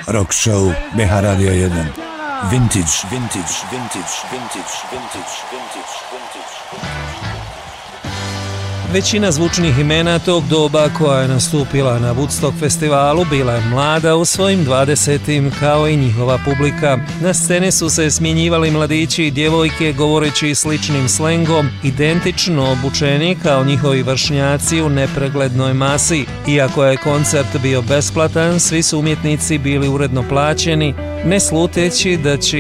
Rock Show BH Radio 1. Vintage. Većina zvučnih imena tog doba koja je nastupila na Woodstock festivalu bila je mlada u svojim 20. kao i njihova publika. Na sceni su se smjenjivali mladići i djevojke govoreći sličnim slengom, identično obučeni kao njihovi vršnjaci u nepreglednoj masi. Iako je koncert bio besplatan, svi su umjetnici bili uredno plaćeni, ne sluteći da će